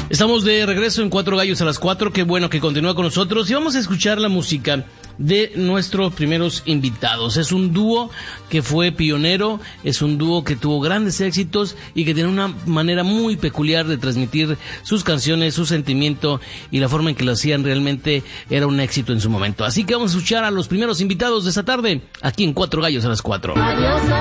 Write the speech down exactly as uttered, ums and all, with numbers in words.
Estamos de regreso en Cuatro Gallos a las Cuatro. Qué bueno que continúa con nosotros y vamos a escuchar la música de nuestros primeros invitados. Es un dúo que fue pionero, es un dúo que tuvo grandes éxitos y que tiene una manera muy peculiar de transmitir sus canciones, su sentimiento y la forma en que lo hacían realmente era un éxito en su momento. Así que vamos a escuchar a los primeros invitados de esta tarde aquí en Cuatro Gallos a las Cuatro.